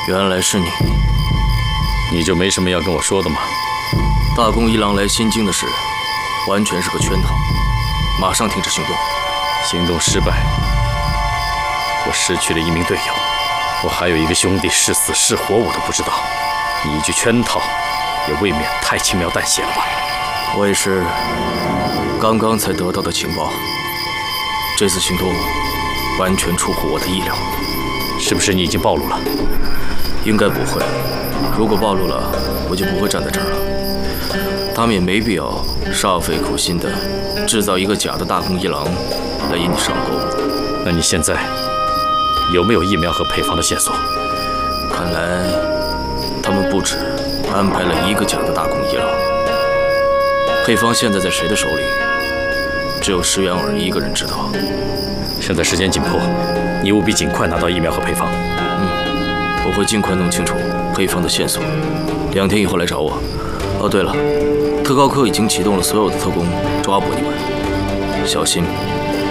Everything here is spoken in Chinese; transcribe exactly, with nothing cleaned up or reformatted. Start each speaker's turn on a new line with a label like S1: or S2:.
S1: 原来是你，
S2: 你就没什么要跟我说的吗？
S1: 大宫一郎来新京的事，完全是个圈套，马上停止行动。
S2: 行动失败，我失去了一名队友，我还有一个兄弟是死是活我都不知道。你一句圈套，也未免太轻描淡写了吧？
S1: 我也是刚刚才得到的情报，这次行动完全出乎我的意料。
S2: 是不是你已经暴露了？
S1: 应该不会，如果暴露了，我就不会站在这儿了。他们也没必要煞费苦心的制造一个假的大宫一郎来引你上钩。
S2: 那你现在有没有疫苗和配方的线索？
S1: 看来他们不止安排了一个假的大宫一郎。配方现在在谁的手里？只有石原尔一个人知道。
S2: 现在时间紧迫，你务必尽快拿到疫苗和配方。
S1: 嗯，我会尽快弄清楚配方的线索。两天以后来找我。哦，对了，特高科已经启动了所有的特工，抓捕你们，小心